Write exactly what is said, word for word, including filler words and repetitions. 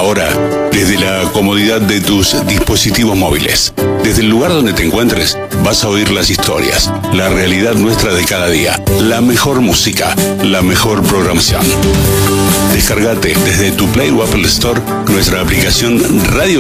Ahora, desde la comodidad de tus dispositivos móviles, desde el lugar donde te encuentres, vas a oír las historias, la realidad nuestra de cada día, la mejor música, la mejor programación. Descargate desde tu Play o Apple Store nuestra aplicación Radio